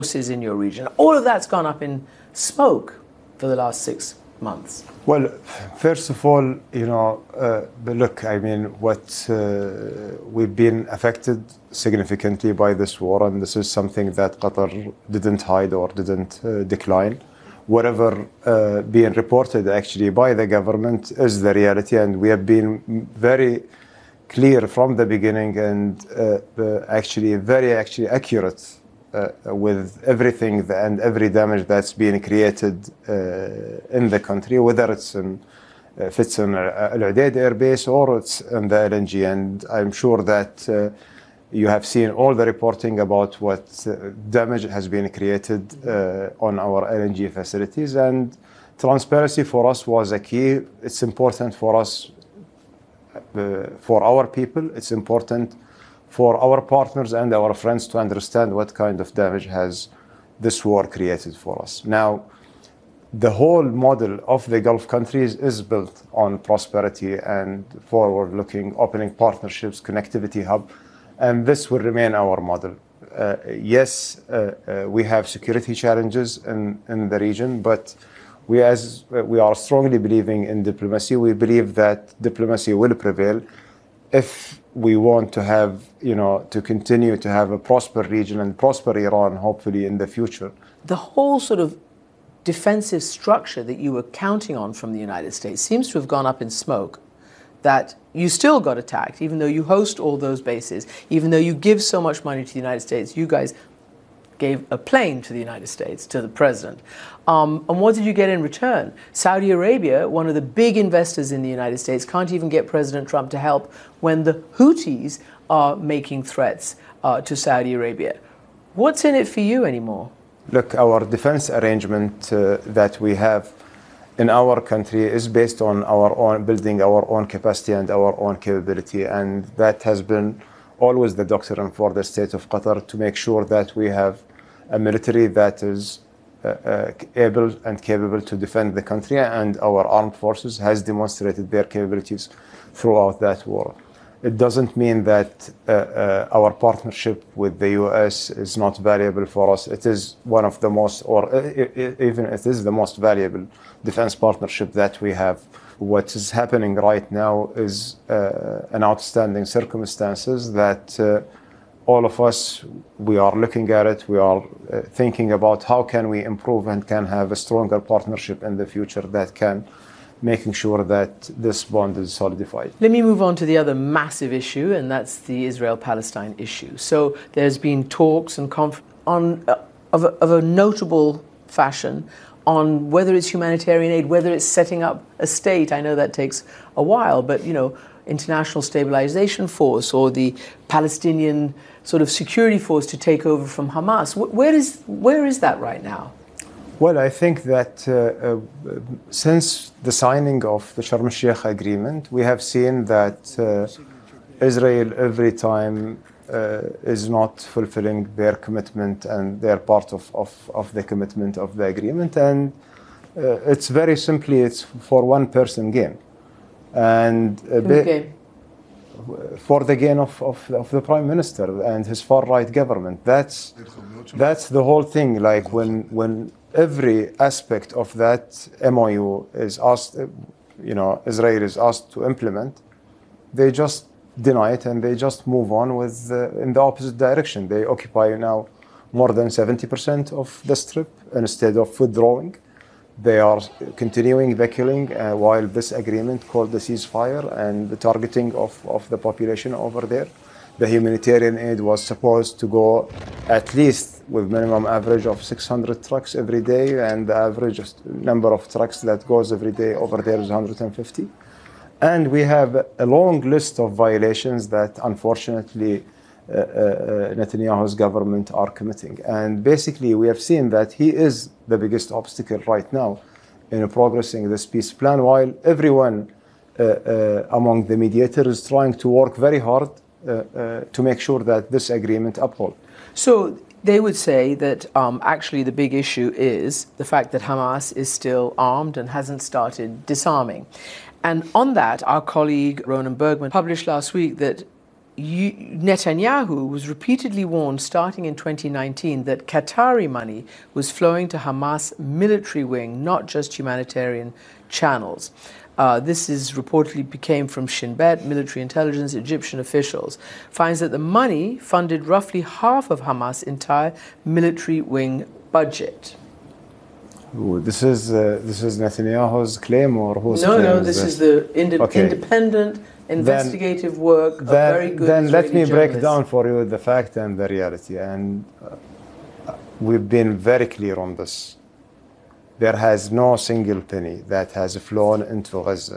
forces in your region. All of that's gone up in smoke for the last 6 months. Well, first of all, but look, I mean, we've been affected significantly by this war, and this is something that Qatar didn't hide or didn't decline. Whatever being reported actually by the government is the reality, and we have been very clear from the beginning and actually very accurate with everything and every damage that's being created in the country, whether if it's in Al Udeid Air Base or it's in the LNG. And I'm sure that you have seen all the reporting about what damage has been created on our LNG facilities. And transparency for us was a key. It's important for us, for our people. It's important for our partners and our friends to understand what kind of damage has this war created for us. Now, the whole model of the Gulf countries is built on prosperity and forward-looking, opening partnerships, connectivity hub, and this will remain our model. Yes, we have security challenges in the region, but we are strongly believing in diplomacy. We believe that diplomacy will prevail if we want to have, to continue to have a prosper region and prosper Iran, hopefully in the future. The whole sort of defensive structure that you were counting on from the United States seems to have gone up in smoke. That you still got attacked, even though you host all those bases, even though you give so much money to the United States. You guys gave a plane to the United States, to the president. And what did you get in return? Saudi Arabia, one of the big investors in the United States, can't even get President Trump to help when the Houthis are making threats to Saudi Arabia. What's in it for you anymore? Look, our defense arrangement that we have in our country is based on our own building our own capacity and our own capability, and that has been always the doctrine for the state of Qatar, to make sure that we have a military that is able and capable to defend the country, and our armed forces has demonstrated their capabilities throughout that war. It doesn't mean that our partnership with the US is not valuable for us. It is one of the most, or even it is the most valuable defense partnership that we have. What is happening right now is an outstanding circumstances that all of us, we are looking at it, we are thinking about how can we improve and can have a stronger partnership in the future that can making sure that this bond is solidified. Let me move on to the other massive issue, and that's the Israel-Palestine issue. So there's been talks and of a notable fashion on whether it's humanitarian aid, whether it's setting up a state. I know that takes a while, but International Stabilization Force or the Palestinian sort of security force to take over from Hamas. Where is that right now? Well, I think that since the signing of the Sharm el-Sheikh agreement, we have seen that Israel every time is not fulfilling their commitment and their part of the commitment of the agreement. And it's very simply, it's for one person gain. And for the gain of the Prime Minister and his far-right government. That's the whole thing. Like when every aspect of that MOU is asked, Israel is asked to implement, they just deny it and they just move on with in the opposite direction. They occupy now more than 70% of the Strip instead of withdrawing. They are continuing the killing while this agreement called the ceasefire and the targeting of the population over there. The humanitarian aid was supposed to go at least with minimum average of 600 trucks every day, and the average number of trucks that goes every day over there is 150. And we have a long list of violations that unfortunately Netanyahu's government are committing. And basically we have seen that he is the biggest obstacle right now in progressing this peace plan, while everyone among the mediators is trying to work very hard to make sure that this agreement uphold. So they would say that actually the big issue is the fact that Hamas is still armed and hasn't started disarming. And on that, our colleague Ronan Bergman published last week that Netanyahu was repeatedly warned starting in 2019 that Qatari money was flowing to Hamas military wing, not just humanitarian channels. This is reportedly came from Shin Bet, military intelligence, Egyptian officials, finds that the money funded roughly half of Hamas' entire military wing budget. This is Netanyahu's claim, or whose claim? No, this is the independent investigative work of very good Then let me break journalists. down for you the fact and the reality. And we've been very clear on this. There has no single penny that has flown into Gaza